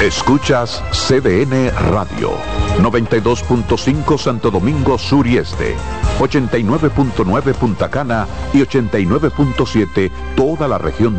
Escuchas CDN Radio, 92.5 Santo Domingo Sur y Este, 89.9 Punta Cana y 89.7 toda la región